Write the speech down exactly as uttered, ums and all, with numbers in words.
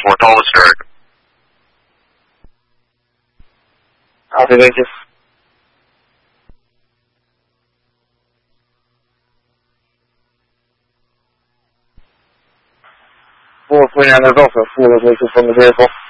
four, call was start. Copy, Vegas. four point nine, there's also four vehicles from the vehicle.